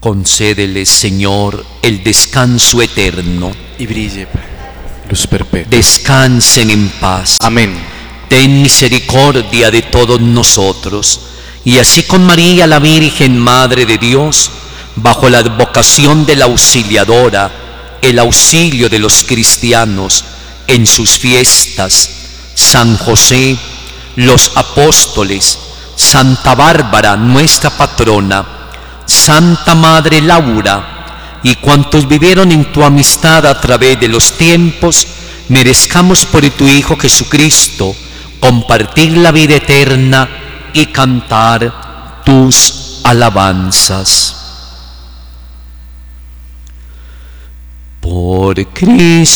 Concédeles, Señor, el descanso eterno. y brille luz perpetua. Descansen en paz. Amén. Ten misericordia de todos nosotros, y así con María la Virgen, Madre de Dios, bajo la advocación de la Auxiliadora, el auxilio de los cristianos en sus fiestas, San José, los apóstoles, Santa Bárbara, nuestra patrona, Santa Madre Laura, y cuantos vivieron en tu amistad a través de los tiempos, merezcamos por tu Hijo Jesucristo compartir la vida eterna y cantar tus alabanzas. Por Cristo